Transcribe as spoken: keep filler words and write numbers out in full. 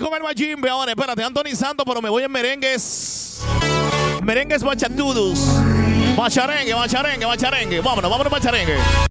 con el Majimbe ahora. Espérate, Anthony Santos, pero me voy en merengues. Merengues bachatudos. Bacharengue, bacharengue, bacharengue. Vámonos, vámonos, bacharengue.